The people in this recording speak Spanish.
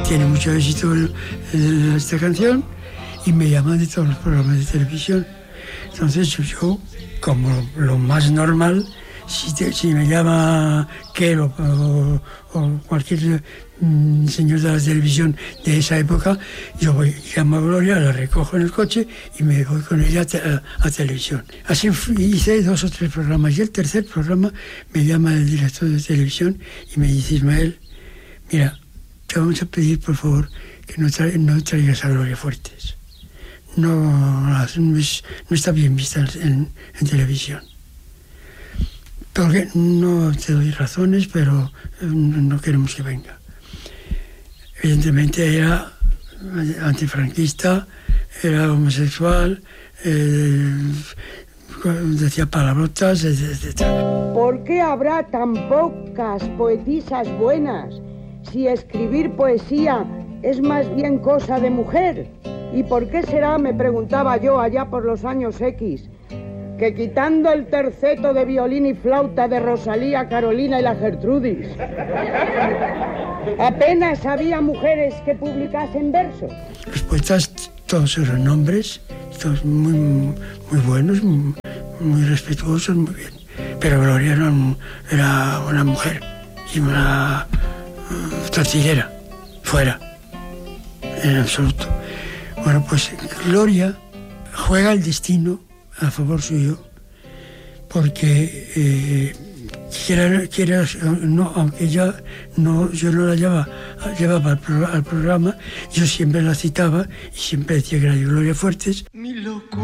tiene mucho éxito esta canción, y me llaman de todos los programas de televisión. Entonces yo, como lo más normal, si me llama Kerr o cualquier señor de la televisión de esa época, yo llamo a Gloria, la recojo en el coche y me voy con ella a televisión. Así hice 2 o 3 programas, y el tercer programa me llama el director de televisión y me dice: Ismael, mira, te vamos a pedir por favor que no traigas a Gloria Fuertes. No está bien vista en televisión. Porque no te doy razones, pero no queremos que venga. Evidentemente era antifranquista, era homosexual, decía palabrotas, etc. ¿Por qué habrá tan pocas poetisas buenas si escribir poesía es más bien cosa de mujer? ¿Y por qué será, me preguntaba yo allá por los años X, que quitando el terceto de violín y flauta de Rosalía, Carolina y la Gertrudis, apenas había mujeres que publicasen versos? Los poetas todos eran hombres, todos muy buenos, muy respetuosos, muy bien. Pero Gloria era una mujer y una tortillera, fuera, en absoluto. Bueno, pues Gloria juega el destino a favor suyo, porque no, aunque yo no la llevaba al programa, yo siempre la citaba y siempre decía que era Gloria Fuertes. Mi locura.